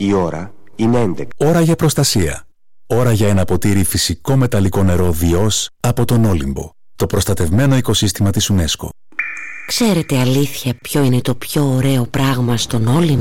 Η ώρα είναι 11. Ώρα για προστασία. Ώρα για ένα ποτήρι φυσικό μεταλλικό νερό Διός από τον Όλυμπο, το προστατευμένο οικοσύστημα της UNESCO. Ξέρετε αλήθεια ποιο είναι το πιο ωραίο πράγμα στον Όλυμπο?